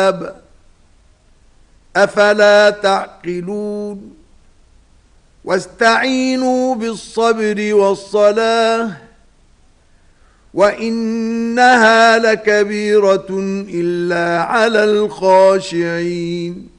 الثواب أفلا تعقلون واستعينوا بالصبر والصلاة وإنها لكبيرة إلا على الخاشعين